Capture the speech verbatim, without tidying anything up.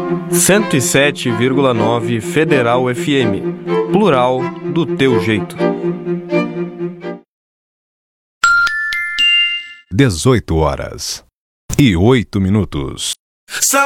cento e sete vírgula nove Federal F M. Plural do teu jeito. dezoito horas e oito minutos.